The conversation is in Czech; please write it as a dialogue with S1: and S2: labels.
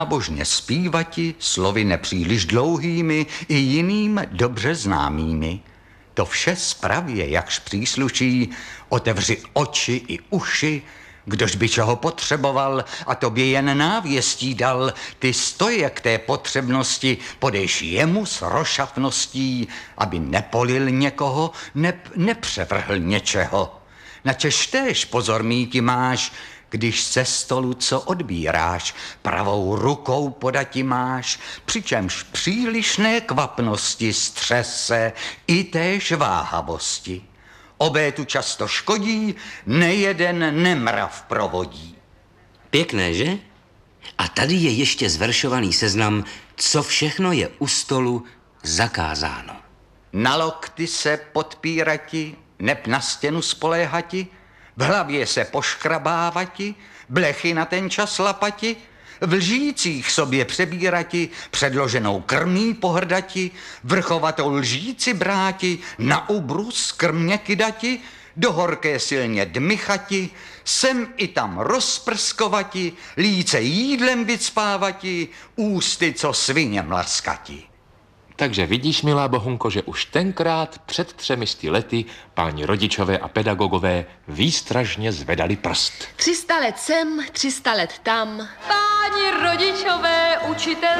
S1: nábožně zpívati, slovy nepříliš dlouhými i jiným dobře známými. To vše spravě, jakž přísluší, otevři oči i uši, kdož by čeho potřeboval a tobě jen návěstí dal, ty stoje k té potřebnosti podejš jemu s rošafností, aby nepolil někoho, nepřevrhl něčeho. Načež též pozor míti máš, když ze stolu co odbíráš, pravou rukou podati máš, přičemž přílišné kvapnosti střese i též váhavosti. Obé tu často škodí, nejeden nemrav provodí.
S2: Pěkné, že? A tady je ještě zveršovaný seznam, co všechno je u stolu zakázáno.
S1: Na lokty se podpírati, neb na stěnu spoléhati, v hlavě se poškrabávati, blechy na ten čas lapati, v lžících sobě přebírati, předloženou krmí pohrdati, vrchovatou lžíci bráti, na ubrus krmě kydati, do horké silně dmychati, sem i tam rozprskovati, líce jídlem vycpávati, ústy co svině mlaskati.
S3: Takže vidíš, milá Bohunko, že už tenkrát před 300 lety páni rodičové a pedagogové výstražně zvedali prst.
S4: 300 let sem, 300 let tam.
S5: Páni rodičové, učitel